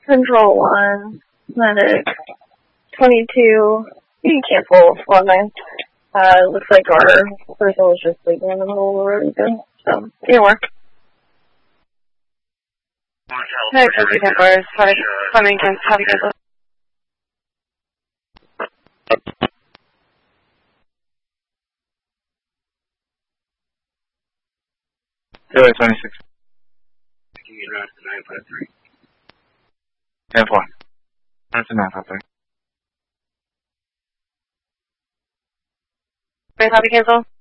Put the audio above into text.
Control 1, medic 22. You can cancel 1-9. Looks like our person was just sleeping in the middle of the road again. So, it'll work. Hey, Cozy Templars. Hi, Flemington. How do you guys look? Kilo 26. 10-4. That's a 953. Great, how do you cancel?